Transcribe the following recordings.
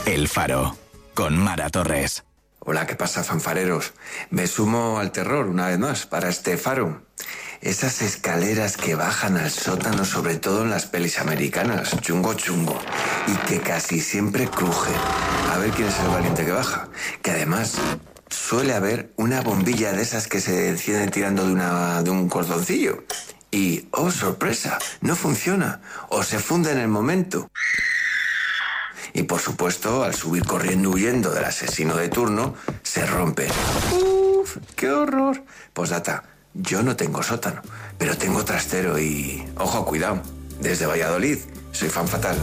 El Faro, con Mara Torres. Hola, ¿qué pasa, fanfareros? Me sumo al terror una vez más para este faro. Esas escaleras que bajan al sótano, sobre todo en las pelis americanas, chungo chungo, y que casi siempre crujen. A ver quién es el valiente que baja. Que además suele haber una bombilla de esas que se encienden tirando de un cordoncillo. Y, oh sorpresa, no funciona, o se funde en el momento. Y por supuesto, al subir corriendo huyendo del asesino de turno, se rompe. ¡Uf! ¡Qué horror! Postdata, yo no tengo sótano, pero tengo trastero y... Ojo, cuidado, desde Valladolid, soy fan fatal.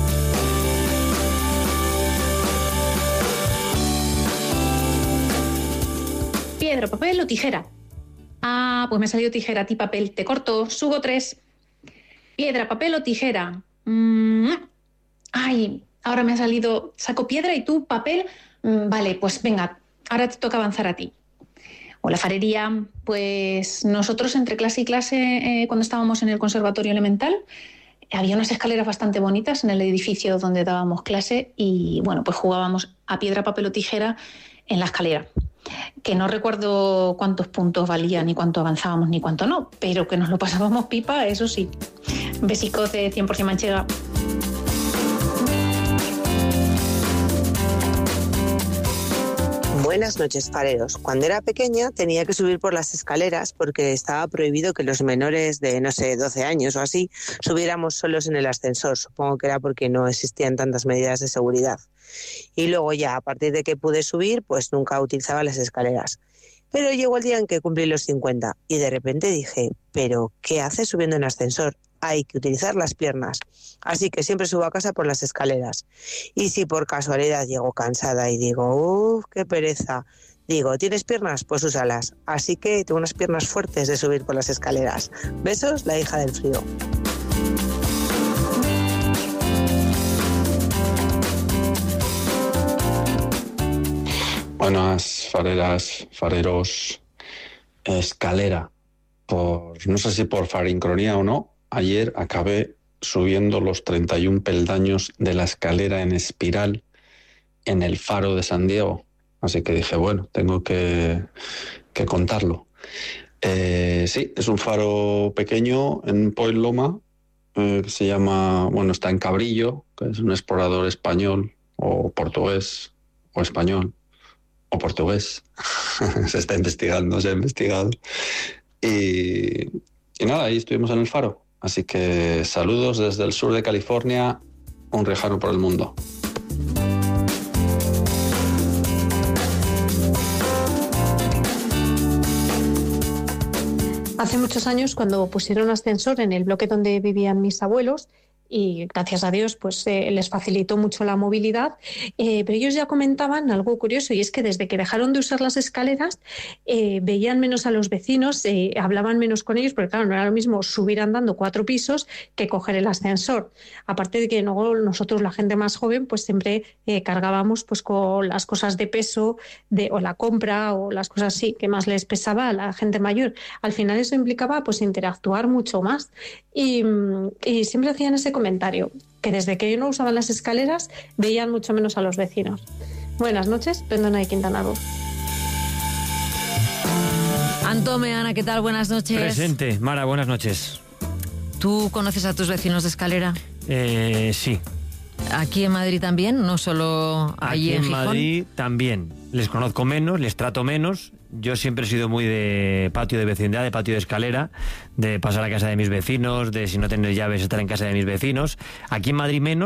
Piedra, papel o tijera. Ah, pues me ha salido tijera, a ti papel. Te corto, subo 3. Piedra, papel o tijera. Ay, ahora me ha salido, saco piedra y tú papel. Vale, pues venga, ahora te toca avanzar a ti. Hola, farería. Pues nosotros entre clase y clase, cuando estábamos en el conservatorio elemental, había unas escaleras bastante bonitas en el edificio donde dábamos clase y bueno, pues jugábamos a piedra, papel o tijera en la escalera. Que no recuerdo cuántos puntos valían, ni cuánto avanzábamos, ni cuánto no, pero que nos lo pasábamos pipa, eso sí. Besicos de 100% manchega. Buenas noches, fareros. Cuando era pequeña tenía que subir por las escaleras porque estaba prohibido que los menores de, 12 años o así, subiéramos solos en el ascensor. Supongo que era porque no existían tantas medidas de seguridad. Y luego ya, a partir de que pude subir, pues nunca utilizaba las escaleras. Pero llegó el día en que cumplí los 50 y de repente dije, ¿pero qué haces subiendo en ascensor? Hay que utilizar las piernas. Así que siempre subo a casa por las escaleras. Y si por casualidad llego cansada y digo, qué pereza, digo, ¿tienes piernas? Pues úsalas. Así que tengo unas piernas fuertes de subir por las escaleras. Besos, la hija del frío. Buenas, fareras, fareros. Escalera. No sé si por farincronía o no, ayer acabé subiendo los 31 peldaños de la escalera en espiral en el Faro de San Diego. Así que dije, bueno, tengo que contarlo. Sí, es un faro pequeño en Point Loma, que se llama, está en Cabrillo, que es un explorador español o portugués o español o portugués. Se está investigando, se ha investigado. Y nada, ahí estuvimos en el Faro. Así que saludos desde el sur de California, un riojano por el mundo. Hace muchos años, cuando pusieron ascensor en el bloque donde vivían mis abuelos, y gracias a Dios pues les facilitó mucho la movilidad, pero ellos ya comentaban algo curioso, y es que desde que dejaron de usar las escaleras veían menos a los vecinos, hablaban menos con ellos, porque claro, no era lo mismo subir andando 4 pisos que coger el ascensor. Aparte de que luego nosotros, la gente más joven, pues siempre cargábamos pues con las cosas de peso o la compra o las cosas así que más les pesaba a la gente mayor. Al final eso implicaba pues interactuar mucho más, y siempre hacían ese comentario, que desde que yo no usaba las escaleras veían mucho menos a los vecinos. Buenas noches, Pendona de Quintana Roo. Antome, Ana, ¿qué tal? Buenas noches. Presente. Mara, buenas noches. ¿Tú conoces a tus vecinos de escalera? Sí. ¿Aquí en Madrid también? ¿No solo allí en Gijón? Aquí en Madrid también. Les conozco menos, les trato menos. Yo siempre he sido muy de patio de vecindad, de patio de escalera, de pasar a casa de mis vecinos, de si no tener llaves estar en casa de mis vecinos. Aquí en Madrid menos.